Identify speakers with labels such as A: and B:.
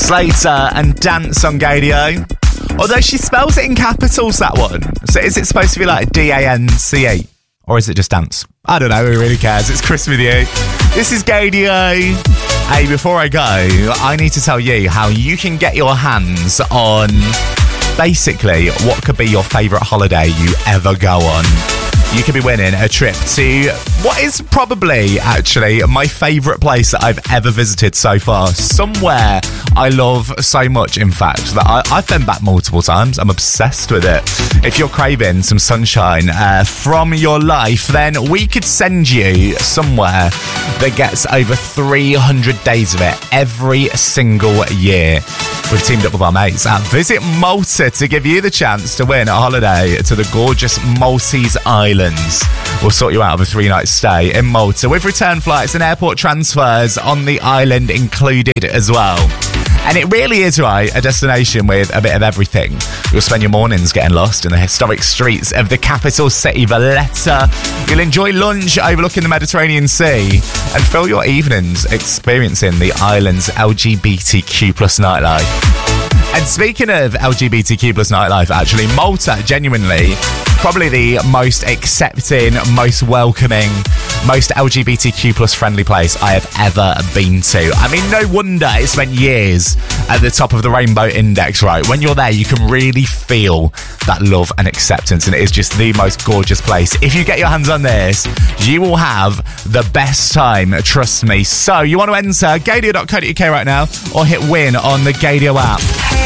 A: Slater and Dance on Gadio. Although she spells it in capitals, that one. So is it supposed to be like D-A-N-C-E? Or is it just dance? I don't know, who really cares? It's Chris with you. This is Gadio. Hey, before I go, I need to tell you how you can get your hands on basically what could be your favourite holiday you ever go on. You could be winning a trip to what is probably actually my favourite place that I've ever visited so far. Somewhere I love so much, in fact, that I've been back multiple times. I'm obsessed with it. If you're craving some sunshine from your life, then we could send you somewhere that gets over 300 days of it every single year. We've teamed up with our mates at Visit Malta to give you the chance to win a holiday to the gorgeous Maltese Islands. We'll sort you out of a 3-night stay in Malta with return flights and airport transfers on the island included as well. And it really is, right, a destination with a bit of everything. You'll spend your mornings getting lost in the historic streets of the capital city, Valletta. You'll enjoy lunch overlooking the Mediterranean Sea and fill your evenings experiencing the island's LGBTQ plus nightlife. And speaking of LGBTQ plus nightlife, actually, Malta, genuinely, probably the most accepting, most welcoming, most LGBTQ plus friendly place I have ever been to. I mean, no wonder it spent years at the top of the Rainbow Index, right? When you're there, you can really feel that love and acceptance, and it is just the most gorgeous place. If you get your hands on this, you will have the best time, trust me. So you want to enter gadio.co.uk right now or hit win on the Gadio app.